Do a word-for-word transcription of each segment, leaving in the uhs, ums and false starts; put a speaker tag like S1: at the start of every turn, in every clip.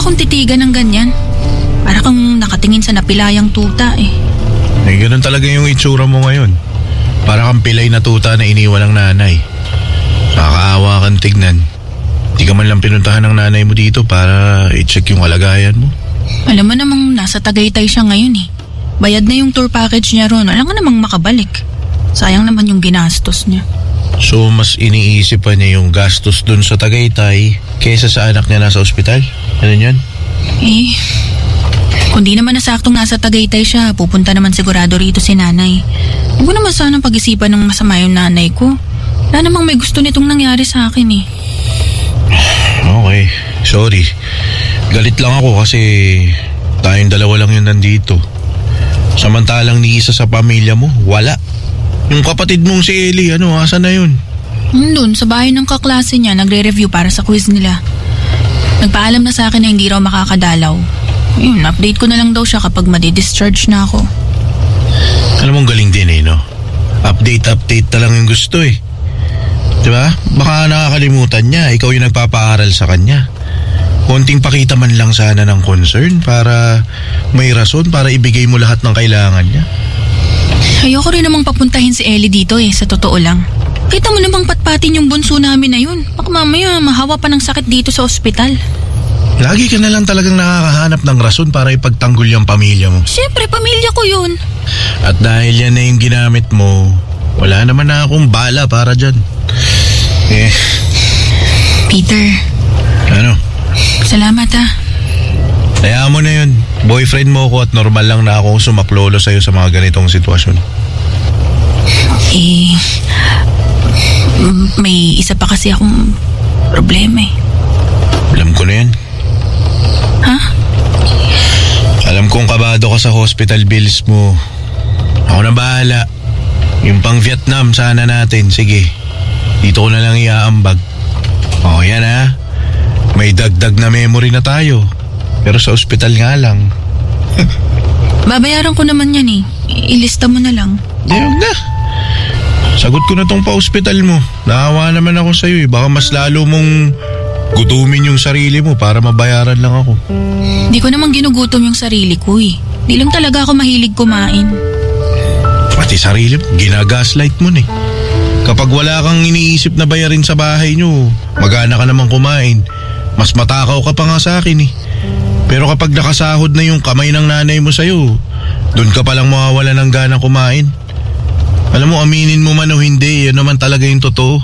S1: akong titigan ng ganyan. Para kang nakatingin sa napilayang tuta eh.
S2: Eh, ganun talaga yung itsura mo ngayon. Para kang pilay na tuta na iniwan ng nanay. Nakakaawa kang tignan. Di ka man lang pinuntahan ng nanay mo dito para i-check yung kalagayan mo.
S1: Alam mo namang nasa Tagaytay siya ngayon eh. Bayad na yung tour package niya ron. Alam ka namang makabalik. Sayang naman yung ginastos niya.
S2: So mas iniisip pa niya yung gastos dun sa Tagaytay kaysa sa anak niya nasa ospital? Ano yan?
S1: Eh, kung di naman nasaktong nasa Tagaytay siya, pupunta naman sigurado rito si nanay. Huwag mo naman sanang pag-isipan ng masama yung nanay ko. Wala namang may gusto nitong nangyari sa akin eh.
S2: Okay, sorry. Galit lang ako kasi tayong dalawa lang yun nandito. Samantalang ni isa sa pamilya mo, wala. Yung kapatid mong si Ellie, ano, asa na yun?
S1: Doon, sa bahay ng kaklase niya, nagre-review para sa quiz nila. Nagpaalam na sa akin na hindi raw makakadalaw. Yun, update ko na lang daw siya kapag madi-discharge na ako.
S2: Alam mong galing din eh, no? Update-update na lang yung gusto eh. Diba? Baka nakakalimutan niya, ikaw yung nagpapaaral sa kanya. Konting pakita man lang sana ng concern para may rason para ibigay mo lahat ng kailangan niya.
S1: Ayoko rin namang papuntahin si Ellie dito eh, sa totoo lang. Kita mo namang patpatin yung bunso namin na yun. Baka mamaya mahawa pa ng sakit dito sa ospital.
S2: Lagi ka na lang talagang nakakahanap ng rason para ipagtanggol yung pamilya mo.
S1: Siyempre, pamilya ko yun.
S2: At dahil yan na yung ginamit mo, wala naman na akong bala para dyan. Eh.
S1: Peter.
S2: Ano?
S1: Salamat ah.
S2: Kaya mo na yun. Boyfriend mo ko at normal lang na akong sumaklolo sa'yo sa mga ganitong sitwasyon.
S1: Eh, may isa pa kasi akong problema eh.
S2: Alam ko na yan.
S1: Ha?
S2: Alam kong kabado ka sa hospital bills mo. Ako na bahala. Yung pang Vietnam sana natin. Sige, dito ko na lang iaambag. O yan ha. May dagdag na memory na tayo. Pero sa ospital nga lang.
S1: Babayaran ko naman yan eh. Ilista mo na lang.
S2: Di, huwag na. Sagot ko na tong pa-ospital mo. Naawa naman ako sa'yo eh. Baka mas lalo mong gutumin yung sarili mo para mabayaran lang ako.
S1: Di ko naman ginugutom yung sarili ko eh. Di lang talaga ako mahilig kumain.
S2: Pati sarili mo, ginagaslight mo eh. Kapag wala kang iniisip na bayarin sa bahay nyo, magana ka naman kumain. Mas matakaw ka pa nga sa akin eh. Pero kapag nakasahod na yung kamay ng nanay mo sa'yo, doon ka palang mawawala ng gana kumain. Alam mo, aminin mo man o hindi, yan naman talaga yung totoo.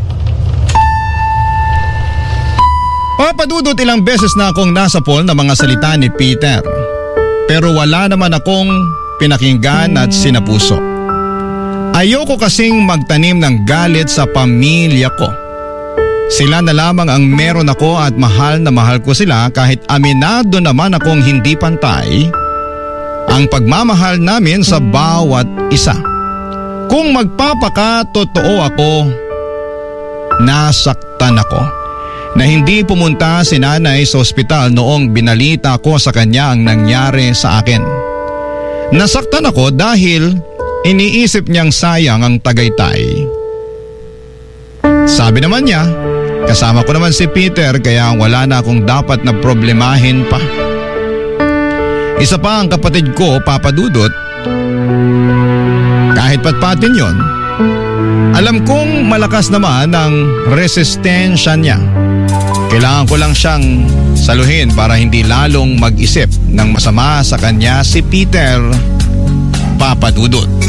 S3: Papadudot ilang beses na akong nasapol na mga salita ni Peter. Pero wala naman akong pinakinggan at sinapuso. Ayoko kasing magtanim ng galit sa pamilya ko. Sila na lamang ang meron ako at mahal na mahal ko sila kahit aminado naman akong hindi pantay ang pagmamahal namin sa bawat isa. Kung magpapakatotoo ako, nasaktan ako na hindi pumunta si nanay sa ospital noong binalita ko sa kanya ang nangyari sa akin. Nasaktan ako dahil iniisip niyang sayang ang Tagaytay. Sabi naman niya, kasama ko naman si Peter kaya wala na akong dapat na problemahin pa. Isa pa ang kapatid ko, Papa Dudut. Kahit patpatin yon, alam kong malakas naman ang resistensya niya. Kailangan ko lang siyang saluhin para hindi lalong mag-isip ng masama sa kanya si Peter, Papa Dudut.